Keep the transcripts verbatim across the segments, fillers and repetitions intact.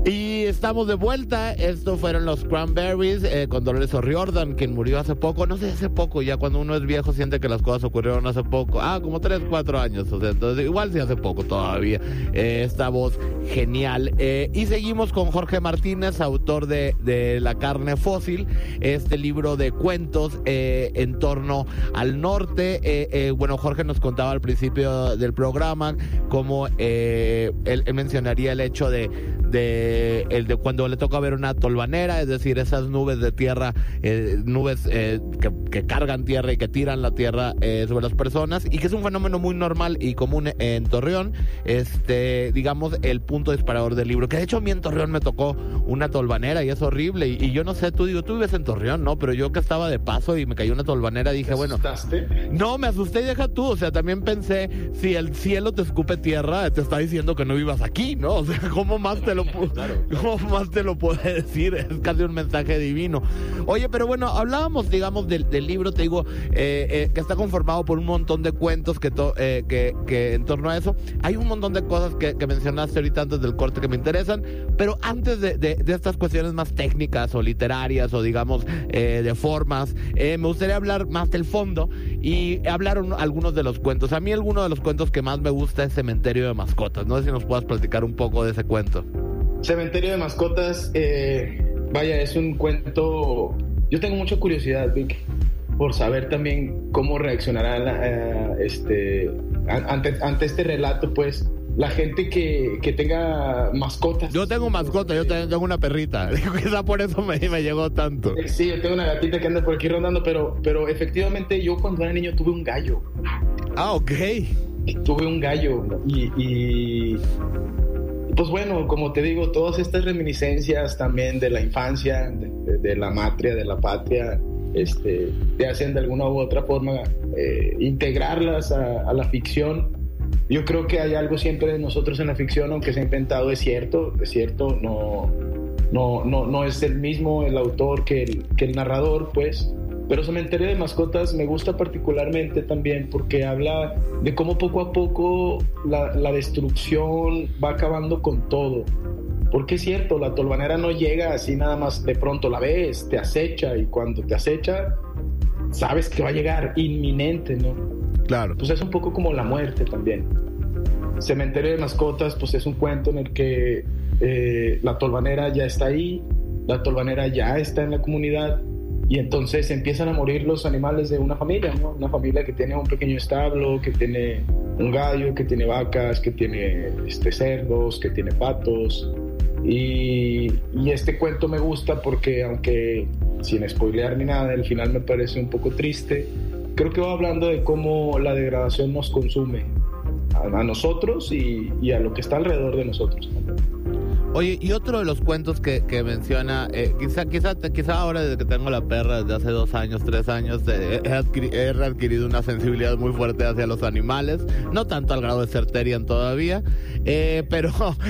Y estamos de vuelta. Estos fueron los Cranberries eh, con Dolores O'Riordan, quien murió hace poco. No sé, hace poco. Ya cuando uno es viejo siente que las cosas ocurrieron hace poco. Ah, como tres, cuatro años. O sea, entonces igual sí hace poco todavía. Eh, esta voz genial. Eh, y seguimos con Jorge Martínez, autor de, de La carne fósil. Este libro de cuentos eh, en torno al norte. Eh, eh, bueno, Jorge nos contaba al principio del programa cómo eh, él, él mencionaría el hecho de, de el de cuando le toca ver una tolvanera, es decir, esas nubes de tierra, eh, nubes eh, que, que cargan tierra y que tiran la tierra eh, sobre las personas, y que es un fenómeno muy normal y común en Torreón. Este, digamos, el punto disparador del libro, que de hecho a mí en Torreón me tocó una tolvanera y es horrible, y, y yo no sé, tú digo, tú vives en Torreón, ¿no? Pero yo que estaba de paso y me cayó una tolvanera, dije, ¿Te bueno... asustaste? No, me asusté y deja tú, o sea, también pensé, si el cielo te escupe tierra, te está diciendo que no vivas aquí, ¿no? O sea, ¿cómo más te lo puedo, claro, claro. ¿Cómo más te lo puede decir? Es casi un mensaje divino. Oye, pero bueno, hablábamos, digamos, del, del libro, te digo, eh, eh, que está conformado por un montón de cuentos que, to, eh, que, que en torno a eso, hay un montón de cosas que, que mencionaste ahorita antes del corte que me interesan, pero antes de, de, de estas cuestiones más técnicas o literarias o digamos eh, de formas, eh, me gustaría hablar más del fondo y hablar un, algunos de los cuentos. A mí alguno de los cuentos que más me gusta es Cementerio de Mascotas. No sé si nos puedas platicar un poco de ese cuento. Cementerio de Mascotas, eh, vaya, es un cuento... Yo tengo mucha curiosidad, Vic, por saber también cómo reaccionará la, uh, este, ante, ante este relato, pues, la gente que, que tenga mascotas. Yo tengo mascota, yo tengo una perrita. Quizá por eso me, me llegó tanto. Sí, yo tengo una gatita que anda por aquí rondando, pero, pero efectivamente yo cuando era niño tuve un gallo. Ah, ok. Tuve un gallo y... y pues bueno, como te digo, todas estas reminiscencias también de la infancia, de, de, de la matria, de la patria, este, te hacen de alguna u otra forma eh, integrarlas a, a la ficción. Yo creo que hay algo siempre de nosotros en la ficción, aunque se ha inventado, es cierto, es cierto, no, no, no, no es el mismo el autor que el, que el narrador, pues. Pero Cementerio de Mascotas me gusta particularmente también porque habla de cómo poco a poco la, la destrucción va acabando con todo. Porque es cierto, la tolvanera no llega así nada más, de pronto la ves, te acecha, y cuando te acecha, sabes que va a llegar inminente, ¿no? Claro. Pues es un poco como la muerte también. Cementerio de Mascotas, pues es un cuento en el que eh, la tolvanera ya está ahí, la tolvanera ya está en la comunidad, y entonces empiezan a morir los animales de una familia, ¿no? Una familia que tiene un pequeño establo, que tiene un gallo, que tiene vacas, que tiene este, cerdos, que tiene patos. Y, y este cuento me gusta porque, aunque sin spoilear ni nada, el final me parece un poco triste, creo que va hablando de cómo la degradación nos consume a, a nosotros y, y a lo que está alrededor de nosotros también. Oye, y otro de los cuentos que, que menciona, eh, quizá, quizá, quizá ahora desde que tengo la perra, desde hace dos años, tres años, eh, he, adquiri- he adquirido una sensibilidad muy fuerte hacia los animales, no tanto al grado de ser Terian todavía, eh, pero,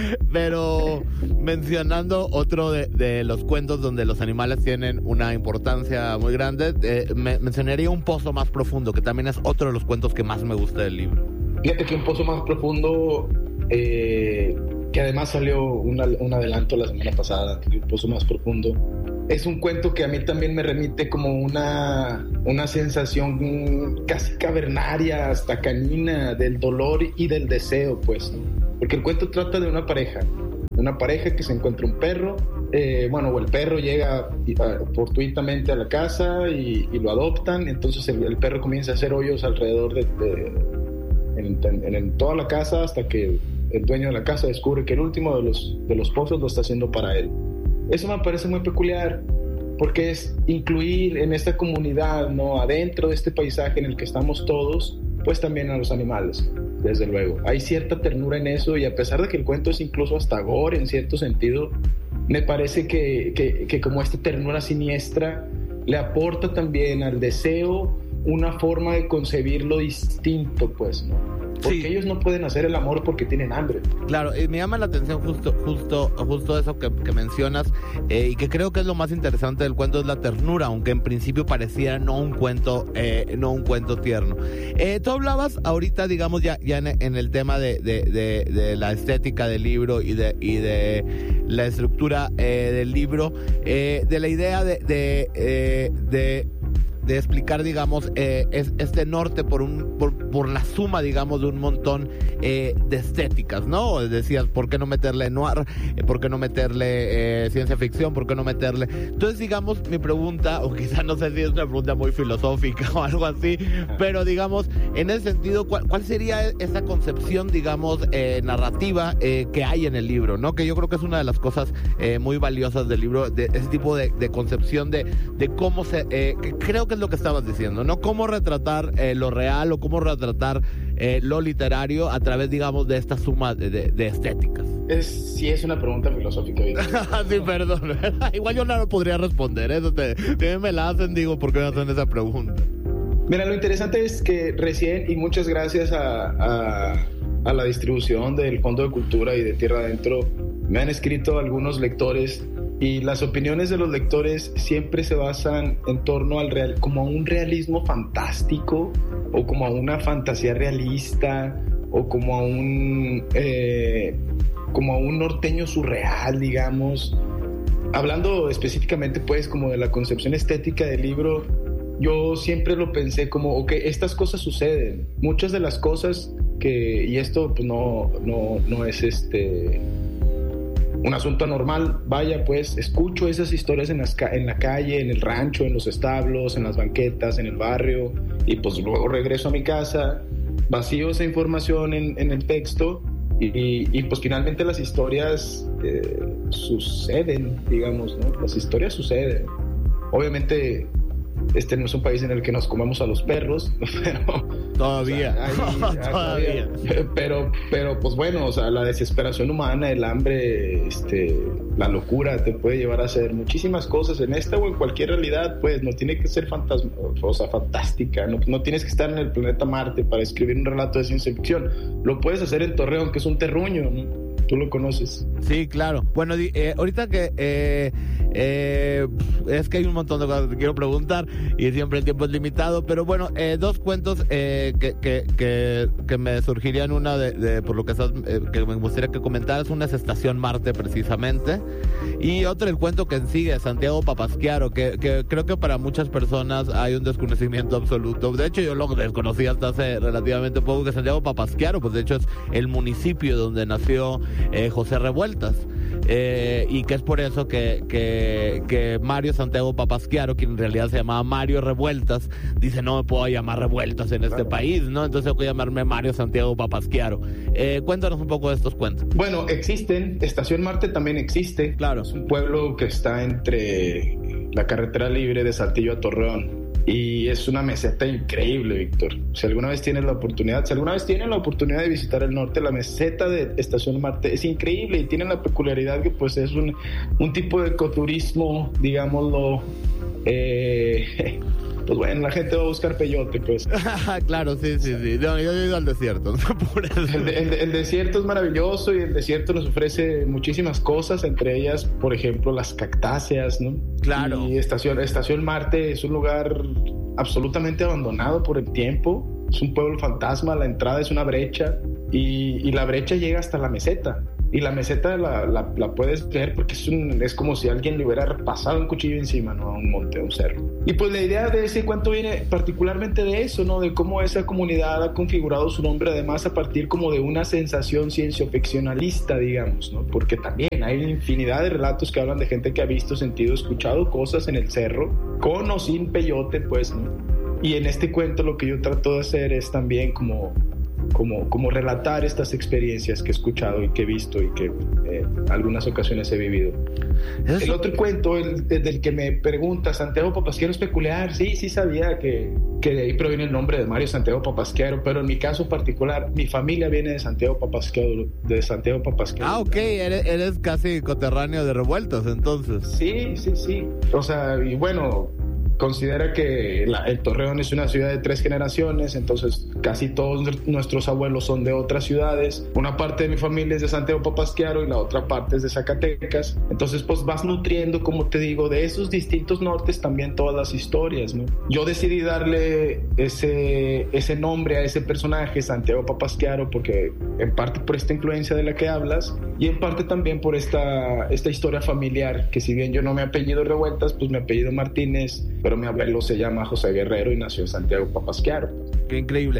pero mencionando otro de, de los cuentos donde los animales tienen una importancia muy grande, eh, me, mencionaría Un pozo más profundo, que también es otro de los cuentos que más me gusta del libro. Fíjate que Un pozo más profundo... Eh... que además salió un, un adelanto la semana pasada, Un pozo más profundo. Es un cuento que a mí también me remite como una, una sensación casi cavernaria, hasta canina, del dolor y del deseo, pues, ¿no? Porque el cuento trata de una pareja, una pareja que se encuentra un perro, eh, bueno, o el perro llega fortuitamente a la casa y, y lo adoptan, entonces el, el perro comienza a hacer hoyos alrededor de, de en, en, en toda la casa hasta que el dueño de la casa descubre que el último de los, de los pozos lo está haciendo para él. Eso me parece muy peculiar, porque es incluir en esta comunidad, ¿no? Adentro de este paisaje en el que estamos todos, pues también a los animales, desde luego. Hay cierta ternura en eso, y a pesar de que el cuento es incluso hasta gore en cierto sentido, me parece que, que, que como esta ternura siniestra le aporta también al deseo una forma de concebirlo distinto, pues, ¿no? Porque sí. Ellos no pueden hacer el amor porque tienen hambre. Claro, y me llama la atención justo justo justo eso que, que mencionas, eh, y que creo que es lo más interesante del cuento, es la ternura, aunque en principio parecía no un cuento eh, no un cuento tierno. Eh, tú hablabas ahorita, digamos, ya, ya en, en el tema de, de, de, de la estética del libro y de, y de la estructura eh, del libro, eh, de la idea de, de, eh, de de explicar, digamos, eh, es, este norte por un por, por la suma, digamos, de un montón eh, de estéticas, ¿no? Decías, ¿por qué no meterle noir? ¿Por qué no meterle eh, ciencia ficción? ¿Por qué no meterle...? Entonces, digamos, mi pregunta, o quizás no sé si es una pregunta muy filosófica o algo así, pero, digamos, en ese sentido, ¿cuál, cuál sería esa concepción, digamos, eh, narrativa eh, que hay en el libro, ¿no? Que yo creo que es una de las cosas eh, muy valiosas del libro, de ese tipo de, de concepción de, de cómo se... Eh, que creo que es lo que estabas diciendo, ¿no? Cómo retratar eh, lo real o cómo retratar eh, lo literario a través, digamos, de esta suma de, de, de estéticas. Es, sí, es una pregunta filosófica. Sí, perdón. Igual yo no lo podría responder, eso te, te me la hacen, digo, ¿por qué me hacen esa pregunta? Mira, lo interesante es que recién, y muchas gracias a, a, a la distribución del Fondo de Cultura y de Tierra Adentro, me han escrito algunos lectores. Y las opiniones de los lectores siempre se basan en torno al real, como a un realismo fantástico, o como a una fantasía realista, o como a un, eh, como a un norteño surreal, digamos. Hablando específicamente, pues, como de la concepción estética del libro, yo siempre lo pensé como, ok, estas cosas suceden. Muchas de las cosas que, y esto pues no, no, no es este... un asunto normal, vaya, pues escucho esas historias en, las, en la calle, en el rancho, en los establos, en las banquetas, en el barrio, y pues luego regreso a mi casa, vacío esa información en, en el texto, y, y, y pues finalmente las historias eh, suceden, digamos, ¿no? Las historias suceden. Obviamente este no es un país en el que nos comemos a los perros, pero todavía, o sea, hay, todavía. pero pero pues bueno, o sea, la desesperación humana, el hambre, este la locura te puede llevar a hacer muchísimas cosas en esta o en cualquier realidad, pues no tiene que ser fantasma, o sea, fantástica, no, no tienes que estar en el planeta Marte para escribir un relato de ciencia ficción, lo puedes hacer en Torreón, que es un terruño, ¿no? Tú lo conoces. Sí, claro. Bueno, eh, ahorita que eh, eh, es que hay un montón de cosas que te quiero preguntar y siempre el tiempo es limitado, pero bueno, eh, dos cuentos eh, que, que, que, que me surgirían, una de, de por lo que estás, eh, que me gustaría que comentaras. Una es Estación Marte, precisamente, y otro el cuento que sigue, Santiago Papasquiaro, que, que creo que para muchas personas hay un desconocimiento absoluto. De hecho, yo lo desconocí hasta hace relativamente poco, que Santiago Papasquiaro, pues de hecho es el municipio donde nació Eh, José Revueltas, eh, y que es por eso que, que, que Mario Santiago Papasquiaro, quien en realidad se llamaba Mario Revueltas, dice, no me puedo llamar Revueltas en este país, ¿no? Entonces tengo que llamarme Mario Santiago Papasquiaro. Eh, cuéntanos un poco de estos cuentos. Bueno, existen, Estación Marte también existe. Claro. Es un pueblo que está entre la carretera libre de Saltillo a Torreón. Y es una meseta increíble, Víctor. Si alguna vez tienes la oportunidad, si alguna vez tienes la oportunidad de visitar el norte, la meseta de Estación Marte es increíble y tiene la peculiaridad que pues es un, un tipo de ecoturismo, digámoslo, eh, pues bueno, la gente va a buscar peyote, pues. Claro, sí, sí, sí. No, yo he ido al desierto, ¿no? Por eso. El, el, el desierto es maravilloso y el desierto nos ofrece muchísimas cosas, entre ellas, por ejemplo, las cactáceas, ¿no? Claro. Y Estación, Estación Marte es un lugar absolutamente abandonado por el tiempo. Es un pueblo fantasma, la entrada es una brecha y, y la brecha llega hasta la meseta. Y la meseta la, la, la puedes ver porque es, un, es como si alguien le hubiera pasado un cuchillo encima, ¿no? A un monte, a un cerro. Y pues la idea de ese cuento viene particularmente de eso, ¿no? De cómo esa comunidad ha configurado su nombre, además a partir como de una sensación ciencioficcionalista, digamos, ¿no? Porque también hay infinidad de relatos que hablan de gente que ha visto, sentido, escuchado cosas en el cerro, con o sin peyote, pues, ¿no? Y en este cuento lo que yo trato de hacer es también como... Como, como relatar estas experiencias que he escuchado y que he visto y que eh, algunas ocasiones he vivido. Eso. El otro cuento, el, el del que me pregunta, Santiago Papasquiaro es peculiar. Sí, sí sabía que, que de ahí proviene el nombre de Mario Santiago Papasquiaro, pero en mi caso particular, mi familia viene de Santiago Papasquiaro, de Santiago Papasquiaro. Ah, ok, eres, eres casi coterráneo de Revueltas, entonces. Sí, sí, sí. O sea, y bueno... considera que la, el Torreón es una ciudad de tres generaciones, entonces casi todos nuestros abuelos son de otras ciudades. Una parte de mi familia es de Santiago Papasquiaro y la otra parte es de Zacatecas. Entonces pues vas nutriendo, como te digo, de esos distintos nortes también todas las historias, ¿no? Yo decidí darle ese, ese nombre a ese personaje, Santiago Papasquiaro, porque en parte por esta influencia de la que hablas y en parte también por esta, esta historia familiar, que si bien yo no me apellido Revueltas, pues mi apellido Martínez, pero mi abuelo se llama José Guerrero y nació en Santiago Papasquiaro. Qué increíble.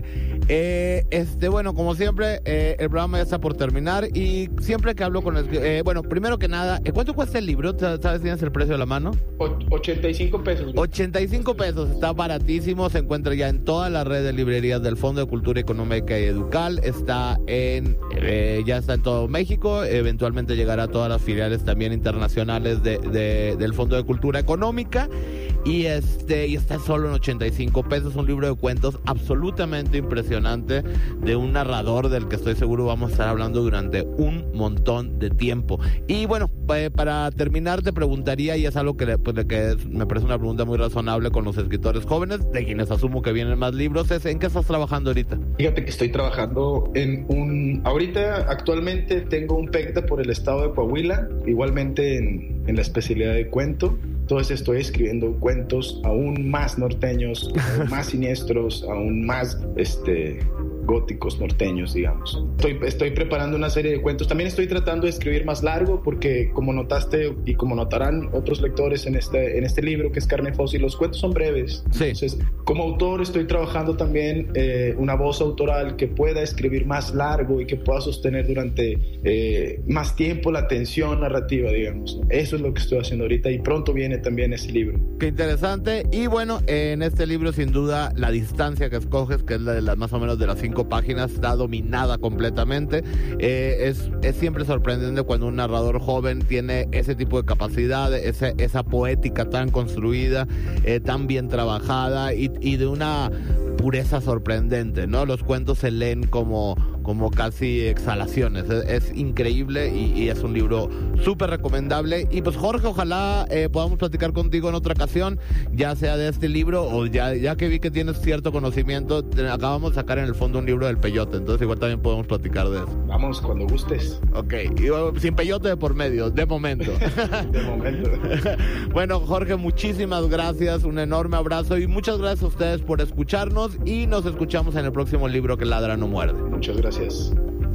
Eh, este, bueno, como siempre, eh, el programa ya está por terminar y siempre que hablo con el... Eh, bueno, primero que nada, ¿cuánto cuesta el libro? ¿Sabes? ¿Tienes el precio a la mano? O- ochenta y cinco pesos. ¿No? ochenta y cinco pesos, está baratísimo, se encuentra ya en toda la red de librerías del Fondo de Cultura Económica y Educal, está en, eh, ya está en todo México, eventualmente llegará a todas las filiales también internacionales de, de, del Fondo de Cultura Económica y, este, y está solo en ochenta y cinco pesos, un libro de cuentos absolutamente impresionante de un narrador del que estoy seguro vamos a estar hablando durante un montón de tiempo. Y bueno, eh, para terminar te preguntaría, y es algo que, pues, de que me parece una pregunta muy razonable con los escritores jóvenes, de quienes asumo que vienen más libros, es ¿en qué estás trabajando ahorita? Fíjate que estoy trabajando en un... Ahorita actualmente tengo un PECTA por el estado de Coahuila, igualmente en, en la especialidad de cuento. Entonces estoy escribiendo cuentos aún más norteños, aún más siniestros, aún más este, góticos norteños, digamos. Estoy, estoy preparando una serie de cuentos. También estoy tratando de escribir más largo porque, como notaste y como notarán otros lectores en este, en este libro, que es Carne Fósil, los cuentos son breves. Sí. Entonces, como autor estoy trabajando también eh, una voz autoral que pueda escribir más largo y que pueda sostener durante eh, más tiempo la tensión narrativa, digamos. Eso es lo que estoy haciendo ahorita y pronto viene también ese libro. Qué interesante. Y bueno, en este libro sin duda la distancia que escoges, que es la de las más o menos de las cinco páginas, está dominada completamente. Eh, es, es siempre sorprendente cuando un narrador joven tiene ese tipo de capacidad, ese, esa poética tan construida, eh, tan bien trabajada y, y de una pureza sorprendente, ¿no? Los cuentos se leen como, como casi exhalaciones. Es, es increíble y, y es un libro súper recomendable. Y pues Jorge, ojalá eh, podamos platicar contigo en otra ocasión, ya sea de este libro o ya, ya que vi que tienes cierto conocimiento, te, acabamos de sacar en el fondo un libro del peyote, entonces igual también podemos platicar de eso. Vamos, cuando gustes. Ok, y, uh, sin peyote de por medio, de momento. De momento. Bueno, Jorge, muchísimas gracias, un enorme abrazo y muchas gracias a ustedes por escucharnos y nos escuchamos en el próximo libro que ladra no muerde. Muchas gracias.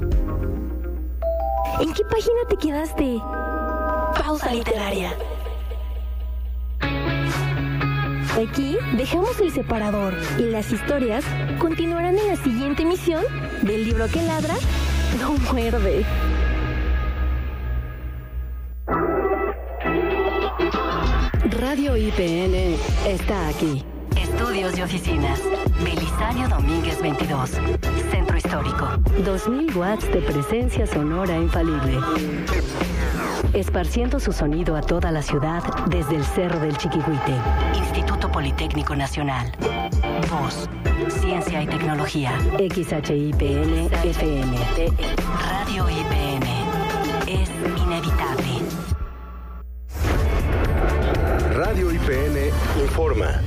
¿En qué página te quedaste? Pausa literaria. Aquí dejamos el separador y las historias continuarán en la siguiente emisión del libro que ladra no muerde. Radio I P N está aquí. Estudios y oficinas. Belisario Domínguez veintidós. Centro Histórico. dos mil watts de presencia sonora infalible. Esparciendo su sonido a toda la ciudad desde el Cerro del Chiquihuite. Instituto Politécnico Nacional. Voz, Ciencia y Tecnología. X H I P N F M. Radio I P N. Es inevitable. Radio I P N informa.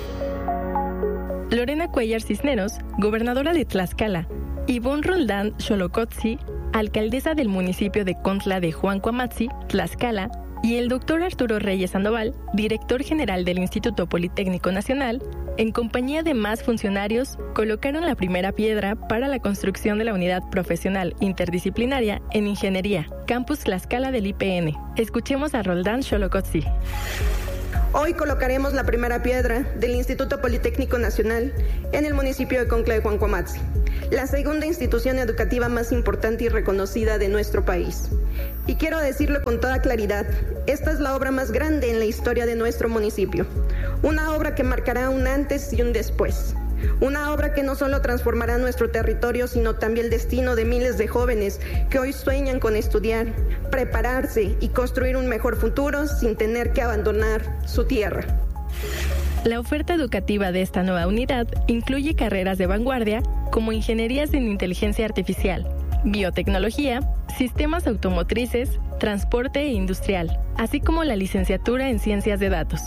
Lorena Cuellar Cisneros, gobernadora de Tlaxcala, Ivonne Roldán Xolocotzi, alcaldesa del municipio de Contla de Juancoamatzi, Tlaxcala, y el doctor Arturo Reyes Sandoval, director general del Instituto Politécnico Nacional, en compañía de más funcionarios, colocaron la primera piedra para la construcción de la unidad profesional interdisciplinaria en Ingeniería, Campus Tlaxcala del I P N. Escuchemos a Roldán Xolocotzi. Hoy colocaremos la primera piedra del Instituto Politécnico Nacional en el municipio de Contla de Juancoamatzi, la segunda institución educativa más importante y reconocida de nuestro país. Y quiero decirlo con toda claridad, esta es la obra más grande en la historia de nuestro municipio, una obra que marcará un antes y un después. Una obra que no solo transformará nuestro territorio, sino también el destino de miles de jóvenes que hoy sueñan con estudiar, prepararse y construir un mejor futuro sin tener que abandonar su tierra. La oferta educativa de esta nueva unidad incluye carreras de vanguardia como ingenierías en inteligencia artificial, biotecnología, sistemas automotrices, transporte e industrial, así como la licenciatura en ciencias de datos.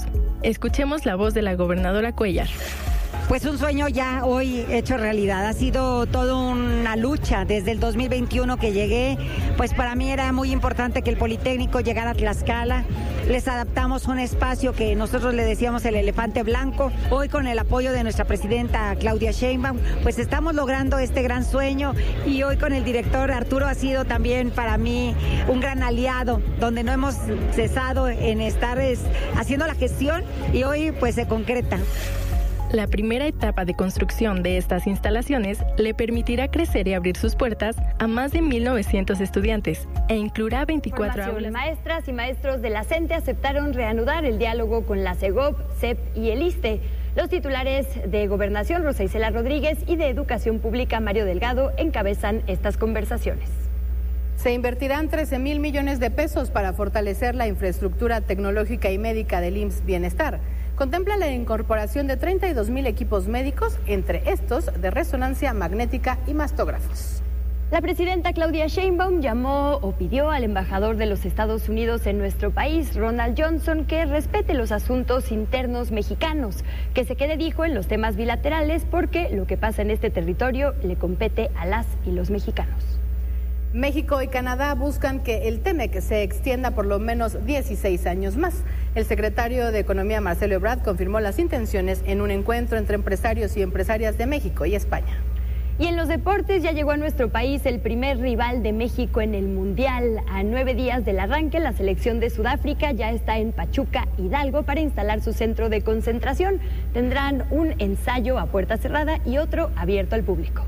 Escuchemos la voz de la gobernadora Cuéllar. Pues un sueño ya hoy hecho realidad. Ha sido toda una lucha desde el dos mil veintiuno que llegué. Pues para mí era muy importante que el Politécnico llegara a Tlaxcala. Les adaptamos un espacio que nosotros le decíamos el elefante blanco. Hoy, con el apoyo de nuestra presidenta Claudia Sheinbaum, pues estamos logrando este gran sueño. Y hoy con el director Arturo ha sido también para mí un gran aliado, donde no hemos cesado en estar es, haciendo la gestión, y hoy pues se concreta. La primera etapa de construcción de estas instalaciones le permitirá crecer y abrir sus puertas a más de mil novecientos estudiantes e incluirá veinticuatro aulas. Maestras y maestros de la CENTE aceptaron reanudar el diálogo con la CEGOP, CEP y el ISSSTE. Los titulares de Gobernación, Rosa Isela Rodríguez, y de Educación Pública, Mario Delgado, encabezan estas conversaciones. Se invertirán trece mil millones de pesos para fortalecer la infraestructura tecnológica y médica del I M S S Bienestar. Contempla la incorporación de treinta y dos mil equipos médicos, entre estos de resonancia magnética y mastógrafos. La presidenta Claudia Sheinbaum llamó o pidió al embajador de los Estados Unidos en nuestro país, Ronald Johnson, que respete los asuntos internos mexicanos, que se quede, dijo, en los temas bilaterales, porque lo que pasa en este territorio le compete a las y los mexicanos. México y Canadá buscan que el TEMEC se extienda por lo menos dieciséis años más. El secretario de Economía, Marcelo Ebrard, confirmó las intenciones en un encuentro entre empresarios y empresarias de México y España. Y en los deportes ya llegó a nuestro país el primer rival de México en el Mundial. A nueve días del arranque, la selección de Sudáfrica ya está en Pachuca, Hidalgo, para instalar su centro de concentración. Tendrán un ensayo a puerta cerrada y otro abierto al público.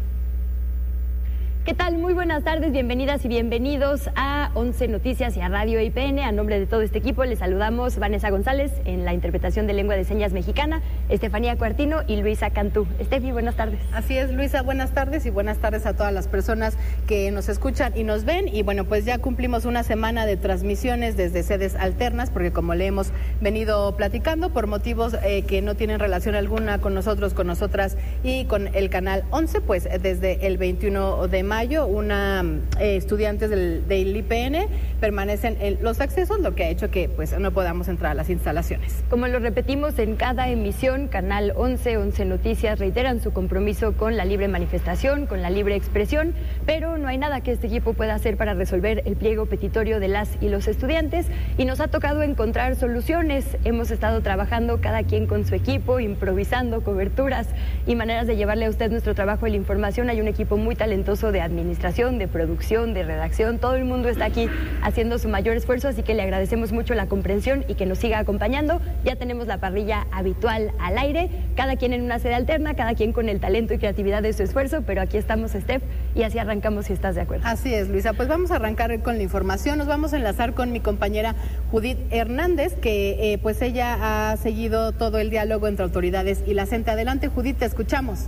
¿Qué tal? Muy buenas tardes, bienvenidas y bienvenidos a once Noticias y a Radio I P N. A nombre de todo este equipo les saludamos Vanessa González en la interpretación de lengua de señas mexicana, Estefanía Cuartino y Luisa Cantú. Estefi, buenas tardes. Así es, Luisa, buenas tardes y buenas tardes a todas las personas que nos escuchan y nos ven. Y bueno, pues ya cumplimos una semana de transmisiones desde sedes alternas, porque como le hemos venido platicando, por motivos eh, que no tienen relación alguna con nosotros, con nosotras y con el canal once, pues desde el veintiuno de mayo una eh, estudiantes del, del I P N permanecen en los accesos, lo que ha hecho que pues no podamos entrar a las instalaciones. Como lo repetimos en cada emisión, Canal once, once Noticias reiteran su compromiso con la libre manifestación, con la libre expresión, pero no hay nada que este equipo pueda hacer para resolver el pliego petitorio de las y los estudiantes, y nos ha tocado encontrar soluciones. Hemos estado trabajando cada quien con su equipo, improvisando coberturas y maneras de llevarle a usted nuestro trabajo y la información. Hay un equipo muy talentoso de administración, de producción, de redacción. Todo el mundo está aquí haciendo su mayor esfuerzo, así que le agradecemos mucho la comprensión y que nos siga acompañando. Ya tenemos la parrilla habitual al aire, cada quien en una sede alterna, cada quien con el talento y creatividad de su esfuerzo, pero aquí estamos, Steph, y así arrancamos, si estás de acuerdo. Así es, Luisa, pues vamos a arrancar con la información. Nos vamos a enlazar con mi compañera Judith Hernández, que eh, pues ella ha seguido todo el diálogo entre autoridades y la CENTE. Adelante, Judith, te escuchamos.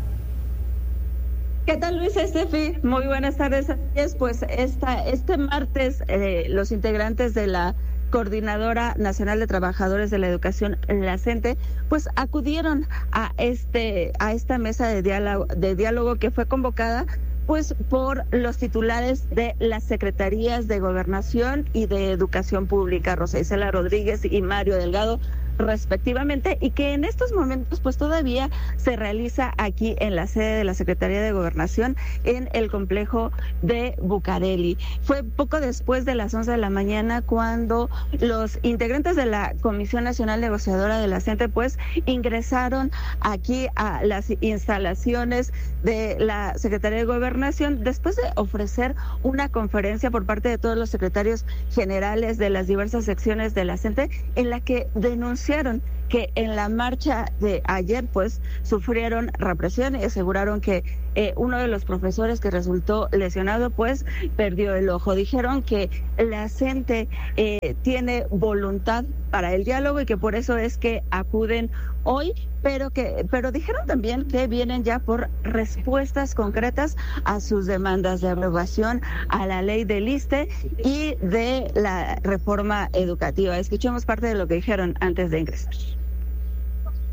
¿Qué tal, Luis, Estefi? Muy buenas tardes. Pues esta, este martes eh, los integrantes de la Coordinadora Nacional de Trabajadores de la Educación, la CENTE, pues acudieron a este a esta mesa de diálogo, de diálogo que fue convocada pues por los titulares de las Secretarías de Gobernación y de Educación Pública, Rosa Isela Rodríguez y Mario Delgado, respectivamente, y que en estos momentos pues todavía se realiza aquí en la sede de la Secretaría de Gobernación en el complejo de Bucareli. Fue poco después de las once de la mañana cuando los integrantes de la Comisión Nacional Negociadora de la CENTE pues ingresaron aquí a las instalaciones de la Secretaría de Gobernación después de ofrecer una conferencia por parte de todos los secretarios generales de las diversas secciones de la CENTE, en la que denunció que en la marcha de ayer pues sufrieron represión y aseguraron que eh, uno de los profesores que resultó lesionado pues perdió el ojo. Dijeron que la CENTE eh, tiene voluntad para el diálogo y que por eso es que acuden hoy, pero que pero dijeron también que vienen ya por respuestas concretas a sus demandas de aprobación a la ley del ISSSTE y de la reforma educativa. Escuchemos parte de lo que dijeron antes de ingresar.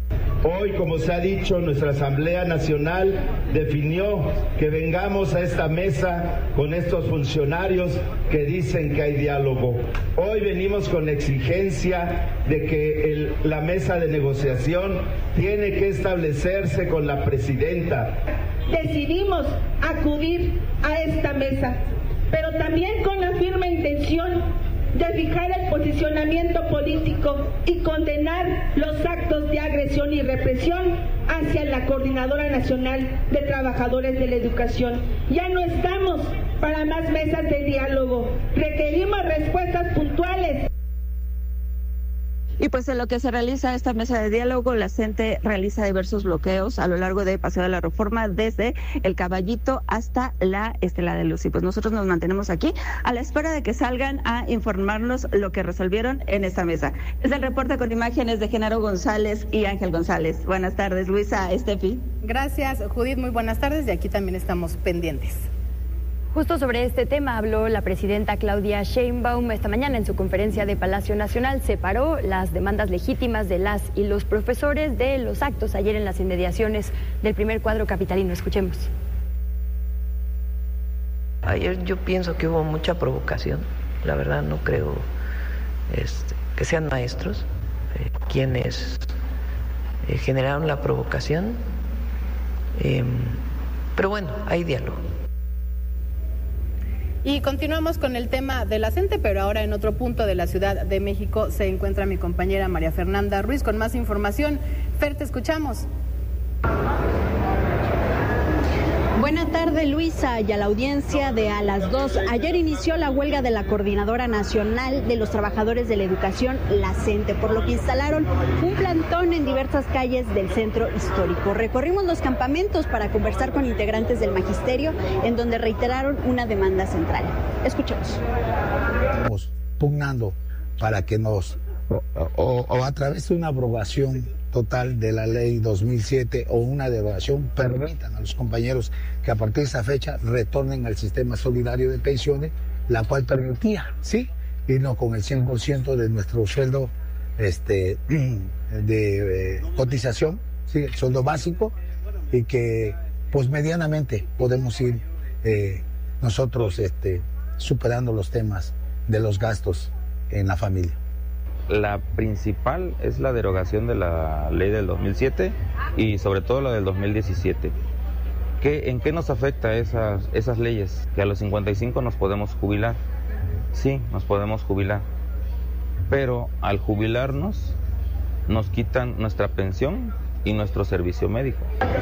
Hoy, como se ha dicho, nuestra Asamblea Nacional definió que vengamos a esta mesa con estos funcionarios que dicen que hay diálogo. Hoy venimos con la exigencia de que el, la mesa de negociación tiene que establecerse con la presidenta. Decidimos acudir a esta mesa, pero también con la firme intención de fijar el posicionamiento político y condenar los actos de agresión y represión hacia la Coordinadora Nacional de Trabajadores de la Educación. Ya no estamos para más mesas de diálogo, requerimos respuestas puntuales. Y pues en lo que se realiza esta mesa de diálogo, la CENTE realiza diversos bloqueos a lo largo de Paseo de la Reforma, desde el Caballito hasta la Estela de Luz. Y pues nosotros nos mantenemos aquí a la espera de que salgan a informarnos lo que resolvieron en esta mesa. Es el reporte con imágenes de Genaro González y Ángel González. Buenas tardes, Luisa, Estefi. Gracias, Judith, muy buenas tardes, y aquí también estamos pendientes. Justo sobre este tema habló la presidenta Claudia Sheinbaum esta mañana en su conferencia de Palacio Nacional. Separó las demandas legítimas de las y los profesores de los actos ayer en las inmediaciones del primer cuadro capitalino. Escuchemos. Ayer yo pienso que hubo mucha provocación. La verdad no creo este, que sean maestros eh, quienes eh, generaron la provocación. Eh, pero bueno, hay diálogo. Y continuamos con el tema de la CENTE, pero ahora en otro punto de la Ciudad de México se encuentra mi compañera María Fernanda Ruiz con más información. Fer, te escuchamos. Buenas tardes, Luisa, y a la audiencia de A las dos. Ayer inició la huelga de la Coordinadora Nacional de los Trabajadores de la Educación, la CENTE, por lo que instalaron un plantón en diversas calles del centro histórico. Recorrimos los campamentos para conversar con integrantes del magisterio, en donde reiteraron una demanda central. Escuchemos. Estamos pugnando para que nos, o, o, o a través de una abrogación total de la ley dos mil siete o una derogación, permitan a los compañeros que a partir de esa fecha retornen al sistema solidario de pensiones, la cual permitía, sí, irnos con el cien por ciento de nuestro sueldo este, de eh, cotización, sí, el sueldo básico, y que pues medianamente podemos ir eh, nosotros este, superando los temas de los gastos en la familia. La principal es la derogación de la ley del dos mil siete y sobre todo la del dos mil diecisiete. ¿Qué, ¿En qué nos afecta esas, esas leyes? Que a los cincuenta y cinco nos podemos jubilar. Sí, nos podemos jubilar. Pero al jubilarnos nos quitan nuestra pensión y nuestro servicio médico.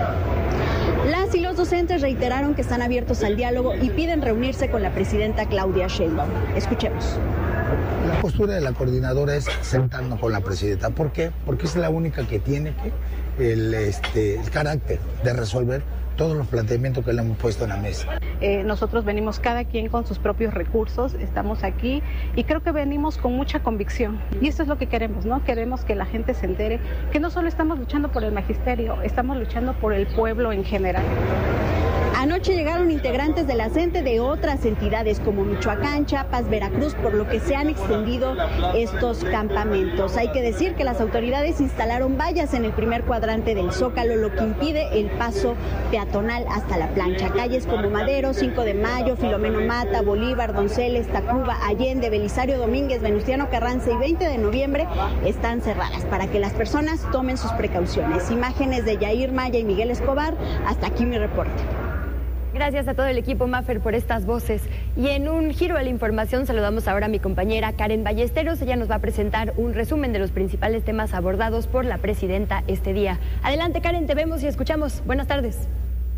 Las y los docentes reiteraron que están abiertos al diálogo y piden reunirse con la presidenta Claudia Sheinbaum. Escuchemos. La postura de la coordinadora es sentarnos con la presidenta. ¿Por qué? Porque es la única que tiene el, este, el carácter de resolver todos los planteamientos que le hemos puesto en la mesa. Eh, nosotros venimos cada quien con sus propios recursos, estamos aquí y creo que venimos con mucha convicción. Y esto es lo que queremos, ¿no? Queremos que la gente se entere que no solo estamos luchando por el magisterio, estamos luchando por el pueblo en general. Anoche llegaron integrantes de la CENTE de otras entidades como Michoacán, Chiapas, Veracruz, por lo que se han extendido estos campamentos. Hay que decir que las autoridades instalaron vallas en el primer cuadrante del Zócalo, lo que impide el paso peatonal hasta la plancha. Calles como Madero, cinco de mayo, Filomeno Mata, Bolívar, Donceles, Tacuba, Allende, Belisario Domínguez, Venustiano Carranza y veinte de noviembre están cerradas para que las personas tomen sus precauciones. Imágenes de Yair Maya y Miguel Escobar. Hasta aquí mi reporte. Gracias a todo el equipo Maffer por estas voces. Y en un giro a la información saludamos ahora a mi compañera Karen Ballesteros. Ella nos va a presentar un resumen de los principales temas abordados por la presidenta este día. Adelante, Karen, te vemos y escuchamos. Buenas tardes.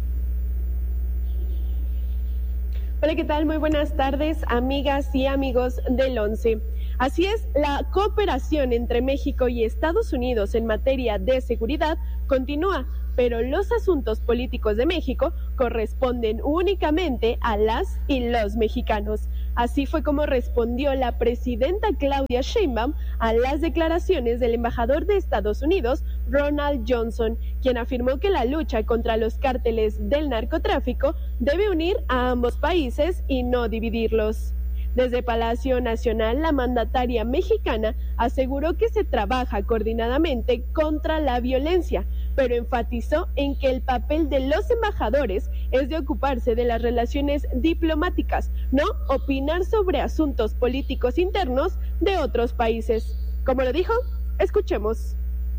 Hola, ¿qué tal? Muy buenas tardes, amigas y amigos del once. Así es, la cooperación entre México y Estados Unidos en materia de seguridad continúa, pero los asuntos políticos de México corresponden únicamente a las y los mexicanos. Así fue como respondió la presidenta Claudia Sheinbaum a las declaraciones del embajador de Estados Unidos, Ronald Johnson, quien afirmó que la lucha contra los cárteles del narcotráfico debe unir a ambos países y no dividirlos. Desde Palacio Nacional, la mandataria mexicana aseguró que se trabaja coordinadamente contra la violencia, pero enfatizó en que el papel de los embajadores es de ocuparse de las relaciones diplomáticas, no opinar sobre asuntos políticos internos de otros países. Como lo dijo, escuchemos.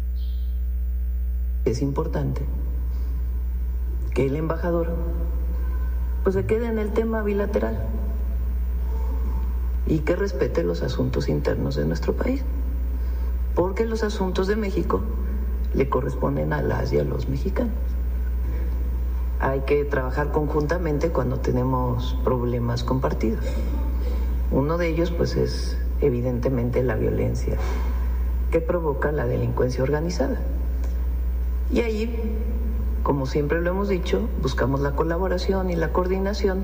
Es importante que el embajador pues se quede en el tema bilateral y que respete los asuntos internos de nuestro país, porque los asuntos de México le corresponden a las y a los mexicanos. Hay que trabajar conjuntamente cuando tenemos problemas compartidos. Uno de ellos pues es evidentemente la violencia que provoca la delincuencia organizada. Y ahí, como siempre lo hemos dicho, buscamos la colaboración y la coordinación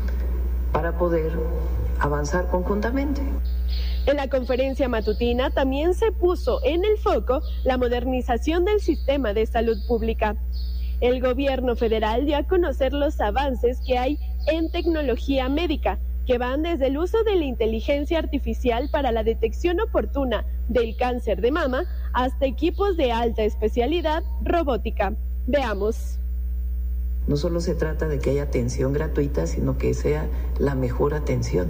para poder avanzar conjuntamente. En la conferencia matutina también se puso en el foco la modernización del sistema de salud pública. El gobierno federal dio a conocer los avances que hay en tecnología médica, que van desde el uso de la inteligencia artificial para la detección oportuna del cáncer de mama hasta equipos de alta especialidad robótica. Veamos. No solo se trata de que haya atención gratuita, sino que sea la mejor atención.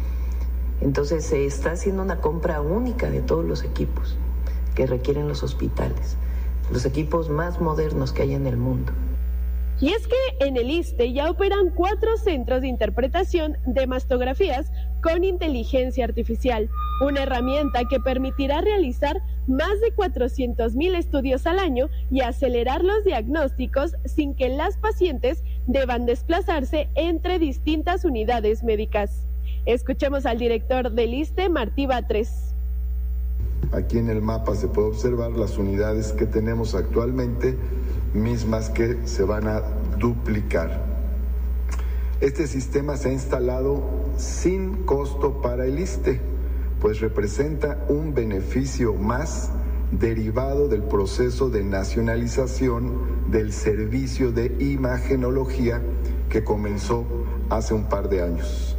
Entonces se está haciendo una compra única de todos los equipos que requieren los hospitales, los equipos más modernos que hay en el mundo. Y es que en el ISSSTE ya operan cuatro centros de interpretación de mastografías con inteligencia artificial, una herramienta que permitirá realizar más de cuatrocientos mil estudios al año y acelerar los diagnósticos sin que las pacientes deban desplazarse entre distintas unidades médicas. Escuchemos al director del ISSSTE, Martí Batres. Aquí en el mapa se puede observar las unidades que tenemos actualmente, mismas que se van a duplicar. Este sistema se ha instalado sin costo para el ISSSTE, pues representa un beneficio más derivado del proceso de nacionalización del servicio de imagenología que comenzó hace un par de años.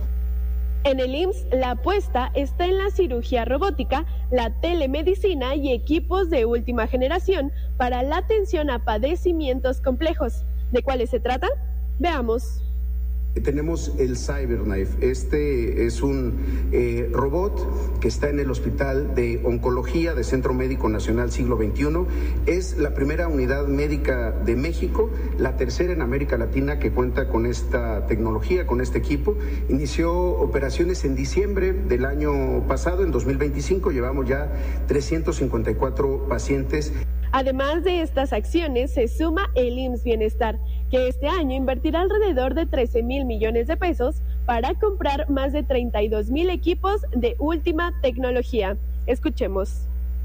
En el I M S S, la apuesta está en la cirugía robótica, la telemedicina y equipos de última generación para la atención a padecimientos complejos. ¿De cuáles se trata? Veamos. Tenemos el CyberKnife. Este es un eh, robot que está en el Hospital de Oncología de Centro Médico Nacional Siglo veintiuno. Es la primera unidad médica de México, la tercera en América Latina que cuenta con esta tecnología, con este equipo. Inició operaciones en diciembre del año pasado, en dos mil veinticinco. Llevamos ya trescientos cincuenta y cuatro pacientes. Además de estas acciones, se suma el I M S S Bienestar, que este año invertirá alrededor de trece mil millones de pesos para comprar más de treinta y dos mil equipos de última tecnología. Escuchemos.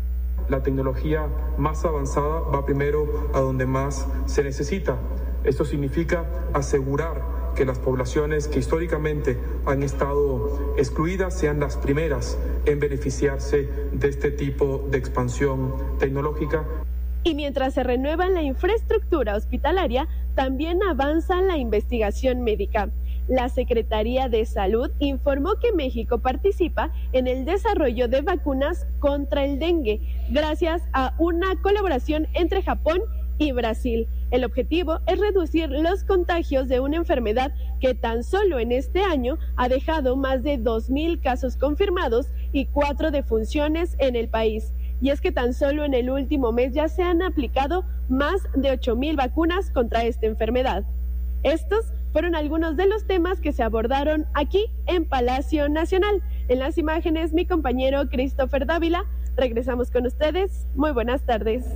La tecnología más avanzada va primero a donde más se necesita. Esto significa asegurar que las poblaciones que históricamente han estado excluidas sean las primeras en beneficiarse de este tipo de expansión tecnológica. Y mientras se renueva la infraestructura hospitalaria, también avanza la investigación médica. La Secretaría de Salud informó que México participa en el desarrollo de vacunas contra el dengue, gracias a una colaboración entre Japón y Brasil. El objetivo es reducir los contagios de una enfermedad que tan solo en este año ha dejado más de dos mil casos confirmados y cuatro defunciones en el país. Y es que tan solo en el último mes ya se han aplicado más de ocho mil vacunas contra esta enfermedad. Estos fueron algunos de los temas que se abordaron aquí en Palacio Nacional. En las imágenes, mi compañero Christopher Dávila. Regresamos con ustedes. Muy buenas tardes.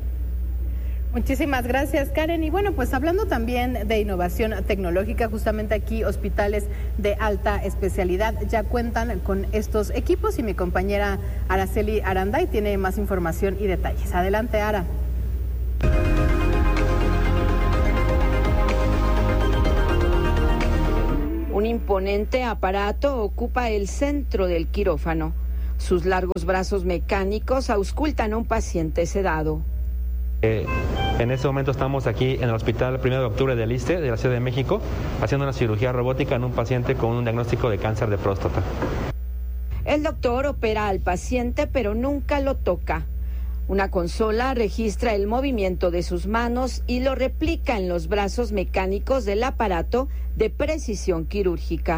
Muchísimas gracias, Karen. Y bueno, pues hablando también de innovación tecnológica, justamente aquí hospitales de alta especialidad ya cuentan con estos equipos y mi compañera Araceli Aranday tiene más información y detalles. Adelante, Ara. Un imponente aparato ocupa el centro del quirófano. Sus largos brazos mecánicos auscultan a un paciente sedado. Eh, En este momento estamos aquí en el Hospital primero de octubre del ISSSTE de la Ciudad de México, haciendo una cirugía robótica en un paciente con un diagnóstico de cáncer de próstata. El doctor opera al paciente, pero nunca lo toca. Una consola registra el movimiento de sus manos y lo replica en los brazos mecánicos del aparato de precisión quirúrgica.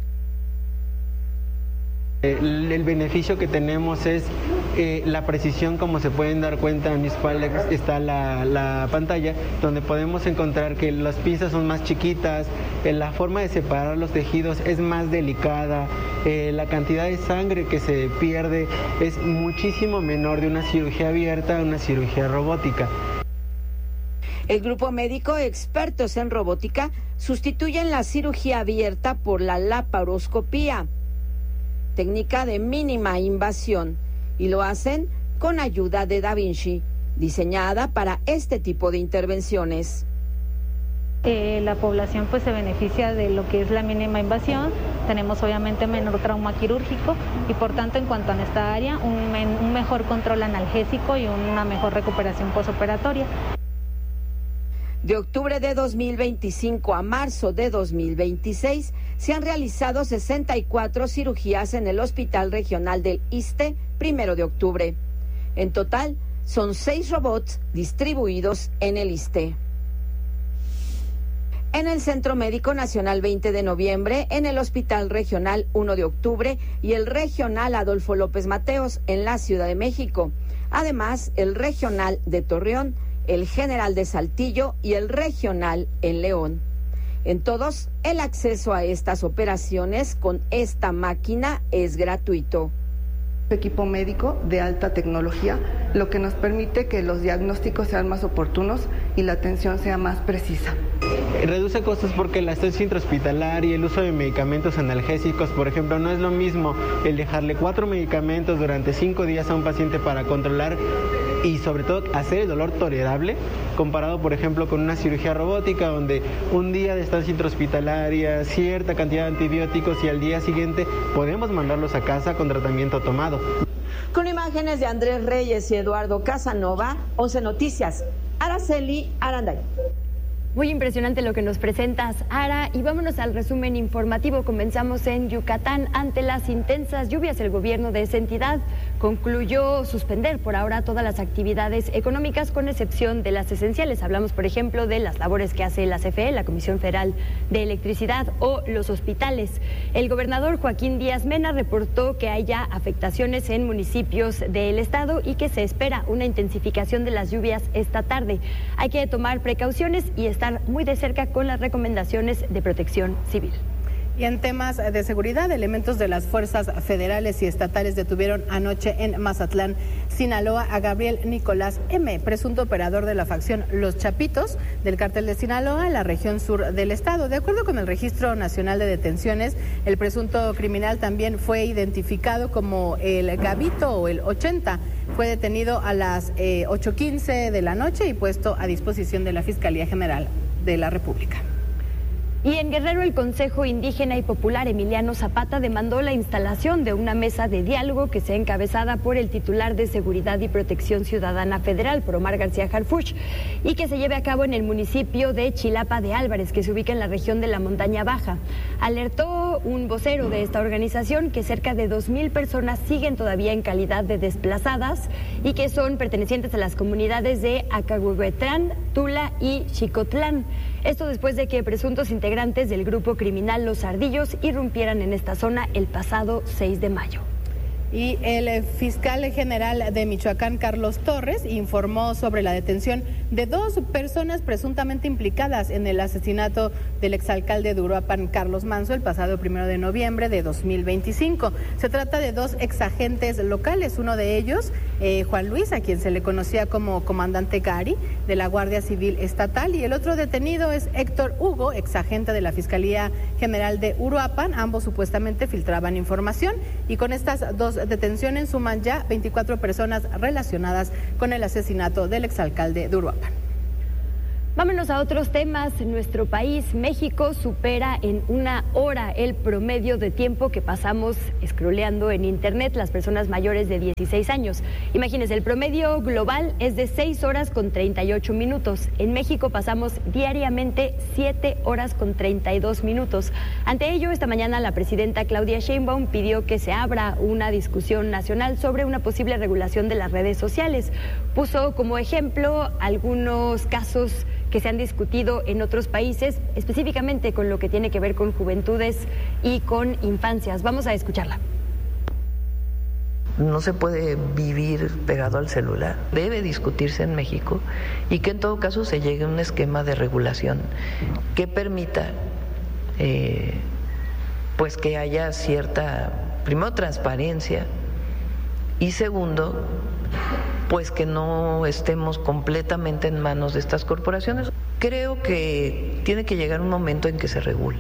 El, el beneficio que tenemos es eh, la precisión, como se pueden dar cuenta. En mi espalda está la, la pantalla, donde podemos encontrar que las pinzas son más chiquitas, eh, la forma de separar los tejidos es más delicada, eh, la cantidad de sangre que se pierde es muchísimo menor de una cirugía abierta a una cirugía robótica. El grupo médico expertos en robótica sustituyen la cirugía abierta por la laparoscopía, técnica de mínima invasión, y lo hacen con ayuda de Da Vinci, diseñada para este tipo de intervenciones. Eh, la población pues se beneficia de lo que es la mínima invasión, tenemos obviamente menor trauma quirúrgico y por tanto en cuanto a esta área un, men, un mejor control analgésico y una mejor recuperación postoperatoria. De octubre de dos mil veinticinco a marzo de dos mil veintiséis se han realizado sesenta y cuatro cirugías en el Hospital Regional del ISSSTE primero de octubre. En total son seis robots distribuidos en el ISSSTE. En el Centro Médico Nacional veinte de noviembre, en el Hospital Regional uno de octubre y el Regional Adolfo López Mateos en la Ciudad de México. Además, el Regional de Torreón, el General de Saltillo y el Regional en León. En todos, el acceso a estas operaciones con esta máquina es gratuito. Equipo médico de alta tecnología, lo que nos permite que los diagnósticos sean más oportunos y la atención sea más precisa. Reduce costos porque la estancia intrahospitalaria y el uso de medicamentos analgésicos, por ejemplo, no es lo mismo el dejarle cuatro medicamentos durante cinco días a un paciente para controlar y sobre todo hacer el dolor tolerable, comparado por ejemplo con una cirugía robótica donde un día de estancia intrahospitalaria, cierta cantidad de antibióticos y al día siguiente podemos mandarlos a casa con tratamiento tomado. Con imágenes de Andrés Reyes y Eduardo Casanova, once Noticias, Araceli Aranday. Muy impresionante lo que nos presentas, Ara, y vámonos al resumen informativo. Comenzamos en Yucatán. Ante las intensas lluvias, el gobierno de esa entidad concluyó suspender por ahora todas las actividades económicas, con excepción de las esenciales. Hablamos, por ejemplo, de las labores que hace la C F E, la Comisión Federal de Electricidad, o los hospitales. El gobernador Joaquín Díaz Mena reportó que hay ya afectaciones en municipios del estado y que se espera una intensificación de las lluvias esta tarde. Hay que tomar precauciones y estar muy de cerca con las recomendaciones de protección civil. Y en temas de seguridad, elementos de las fuerzas federales y estatales detuvieron anoche en Mazatlán, Sinaloa, a Gabriel Nicolás M., presunto operador de la facción Los Chapitos del cártel de Sinaloa en la región sur del estado. De acuerdo con el Registro Nacional de Detenciones, el presunto criminal también fue identificado como el Gabito o el ochenta. Fue detenido a las eh, ocho quince de la noche y puesto a disposición de la Fiscalía General de la República. Y en Guerrero, el Consejo Indígena y Popular Emiliano Zapata demandó la instalación de una mesa de diálogo que sea encabezada por el titular de Seguridad y Protección Ciudadana Federal, por Omar García Harfuch, y que se lleve a cabo en el municipio de Chilapa de Álvarez, que se ubica en la región de la Montaña Baja. Alertó un vocero de esta organización que cerca de dos mil personas siguen todavía en calidad de desplazadas y que son pertenecientes a las comunidades de Acahuehuetlán, Tula y Chicotlán. Esto después de que presuntos integrantes del grupo criminal Los Ardillos irrumpieran en esta zona el pasado seis de mayo. Y el fiscal general de Michoacán, Carlos Torres, informó sobre la detención de dos personas presuntamente implicadas en el asesinato del exalcalde de Uruapan, Carlos Manso, el pasado primero de noviembre de dos mil veinticinco. Se trata de dos exagentes locales, uno de ellos, eh, Juan Luis, a quien se le conocía como comandante Gary, de la Guardia Civil Estatal, y el otro detenido es Héctor Hugo, exagente de la Fiscalía General de Uruapan. Ambos supuestamente filtraban información, y con estas dos detenciones suman ya veinticuatro personas relacionadas con el asesinato del exalcalde de Uruapan. Vámonos a otros temas. Nuestro país, México, supera en una hora el promedio de tiempo que pasamos scrolleando en Internet las personas mayores de dieciséis años. Imagínense, el promedio global es de seis horas con treinta y ocho minutos. En México pasamos diariamente siete horas con treinta y dos minutos. Ante ello, esta mañana la presidenta Claudia Sheinbaum pidió que se abra una discusión nacional sobre una posible regulación de las redes sociales. Puso como ejemplo algunos casos que se han discutido en otros países, específicamente con lo que tiene que ver con juventudes y con infancias. Vamos a escucharla. No se puede vivir pegado al celular. Debe discutirse en México y que en todo caso se llegue a un esquema de regulación que permita eh, pues que haya cierta, primero, transparencia y segundo, pues que no estemos completamente en manos de estas corporaciones. Creo que tiene que llegar un momento en que se regule.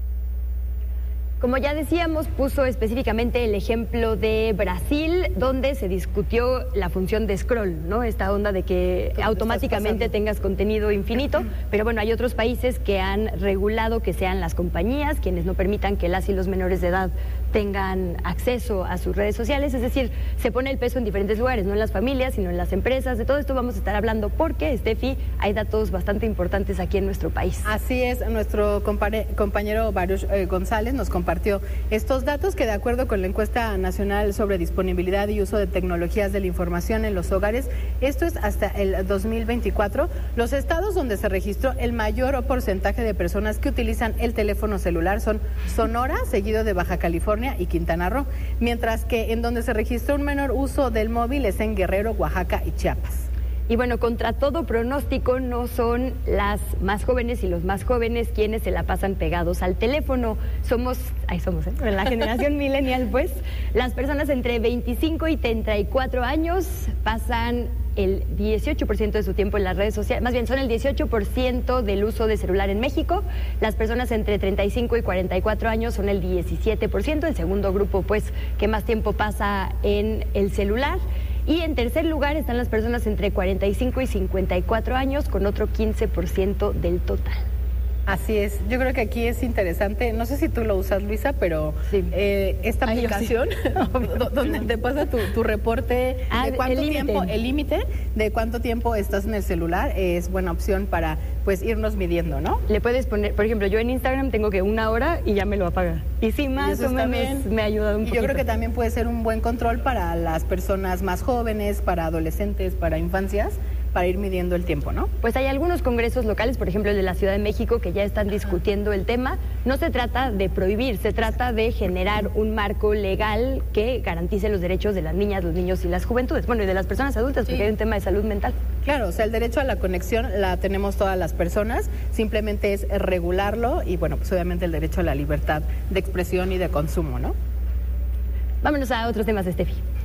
Como ya decíamos, puso específicamente el ejemplo de Brasil, donde se discutió la función de scroll, ¿no? Esta onda de que automáticamente tengas contenido infinito, pero bueno, hay otros países que han regulado que sean las compañías quienes no permitan que las y los menores de edad tengan acceso a sus redes sociales, es decir, se pone el peso en diferentes lugares, no en las familias, sino en las empresas. De todo esto vamos a estar hablando porque, Steffi, hay datos bastante importantes aquí en nuestro país. Así es, nuestro compañero Baruch eh, González nos compartió estos datos que, de acuerdo con la encuesta nacional sobre disponibilidad y uso de tecnologías de la información en los hogares, esto es hasta el dos mil veinticuatro, los estados donde se registró el mayor porcentaje de personas que utilizan el teléfono celular son Sonora, seguido de Baja California y Quintana Roo, mientras que en donde se registró un menor uso del móvil es en Guerrero, Oaxaca y Chiapas. Y bueno, contra todo pronóstico, no son las más jóvenes y los más jóvenes quienes se la pasan pegados al teléfono. Somos, ahí somos, ¿eh? En la generación millennial, pues, las personas entre veinticinco y treinta y cuatro años pasan el dieciocho por ciento de su tiempo en las redes sociales, más bien son el dieciocho por ciento del uso de celular en México. Las personas entre treinta y cinco y cuarenta y cuatro años son el diecisiete por ciento, el segundo grupo, pues, que más tiempo pasa en el celular. Y en tercer lugar están las personas entre cuarenta y cinco y cincuenta y cuatro años, con otro quince por ciento del total. Así es, yo creo que aquí es interesante, no sé si tú lo usas, Luisa, pero sí. eh, esta Ay, aplicación sí. donde te pasa tu, tu reporte ah, de cuánto el tiempo, el límite de cuánto tiempo estás en el celular, es buena opción para pues irnos midiendo, ¿no? Le puedes poner, por ejemplo, yo en Instagram tengo que una hora y ya me lo apaga. Y sí, más o menos me ha ayudado un y poquito. Yo creo que también puede ser un buen control para las personas más jóvenes, para adolescentes, para infancias, para ir midiendo el tiempo, ¿no? Pues hay algunos congresos locales, por ejemplo el de la Ciudad de México, que ya están discutiendo el tema. No se trata de prohibir, se trata de generar un marco legal que garantice los derechos de las niñas, los niños y las juventudes, bueno, y de las personas adultas, porque sí. hay un tema de salud mental. Claro, o sea, el derecho a la conexión la tenemos todas las personas, simplemente es regularlo y, bueno, pues obviamente el derecho a la libertad de expresión y de consumo, ¿no? Vámonos a otros temas, Steffi.